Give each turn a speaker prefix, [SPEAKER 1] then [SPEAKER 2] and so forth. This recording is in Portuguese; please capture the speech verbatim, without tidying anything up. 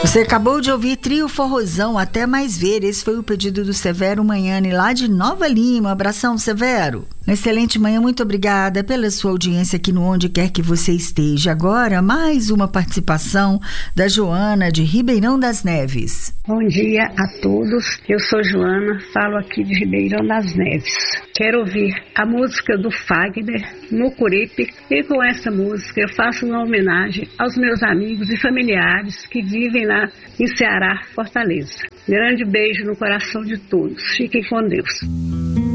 [SPEAKER 1] Você acabou de ouvir Trio Forrozão, Até Mais Ver. Esse foi o pedido do Severo Manhani, lá de Nova Lima. Abração, Severo. Uma excelente manhã, muito obrigada pela sua audiência aqui no Onde Quer Que Você Esteja. Agora, mais uma participação da Joana, de Ribeirão das Neves.
[SPEAKER 2] Bom dia a todos, eu sou Joana, falo aqui de Ribeirão das Neves. Quero ouvir a música do Fagner, Mucuripe, e com essa música eu faço uma homenagem aos meus amigos e familiares que vivem lá em Ceará, Fortaleza. Grande beijo no coração de todos, fiquem com Deus.